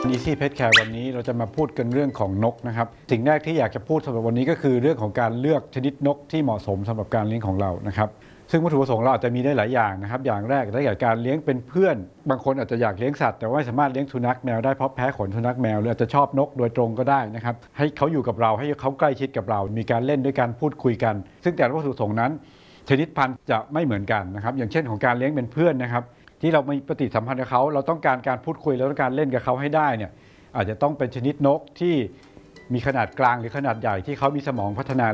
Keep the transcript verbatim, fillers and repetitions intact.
Easy Pet Care วันนี้เราจะมาพูดกันเรื่องของนกนะครับสิ่งแรกที่อยากจะพูดสำหรับวันนี้ก็คือเรื่องของการเลือกชนิดนกที่เหมาะสมสำหรับการเลี้ยงของเรานะครับซึ่งวัตถุประสงค์เราอาจจะมีได้หลายอย่างนะครับอย่างแรกถ้าอยากการเลี้ยงเป็นเพื่อนบางคนอาจจะอยากเลี้ยงสัตว์แต่ว่าไม่สามารถเลี้ยงสุนัขแมวได้เพราะแพ้ขนสุนัขแมวหรืออาจจะชอบนกโดยตรงก็ได้นะครับให้เขาอยู่กับเราให้เขาใกล้ชิดกับเรามีการเล่นด้วยการพูดคุยกันซึ่งแต่ละวัตถุประสงค์นั้นชนิดพันธุ์จะไม่เหมือนกันนะครับอย่างเช่นของการเลี้ยงเป็นเพื่อนนะครับที่เรามีปฏิสัมพันธ์กับเขาเราต้องการการพูดคุยแล้วต้องการเล่นกับเขาให้ได้เนี่ยอาจจะต้องเป็นชนิดนกที่มีขนาดกลางหรือขนาดใหญ่ที่เขามีสมองพัฒนา